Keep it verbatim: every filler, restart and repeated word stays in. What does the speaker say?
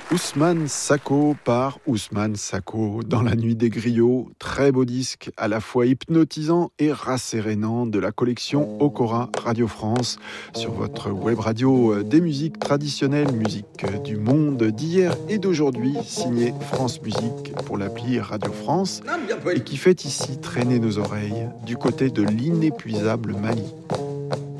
Ousmane Sako par Ousmane Sako dans la nuit des griots. Très beau disque, à la fois hypnotisant et rassérénant de la collection Okora Radio France sur votre web radio des musiques traditionnelles, musique du monde d'hier et d'aujourd'hui, signé France Musique pour l'appli Radio France et qui fait ici traîner nos oreilles du côté de l'inépuisable Mali.